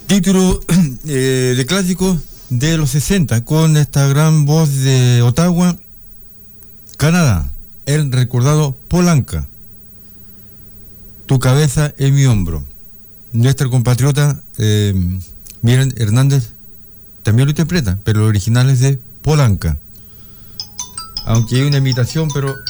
Título de clásico de los 60, con esta gran voz de Ottawa, Canadá, el recordado Polanca. Tu cabeza en mi hombro. Nuestra compatriota Miriam Hernández también lo interpreta, pero el original es de Polanca. Aunque hay una imitación, pero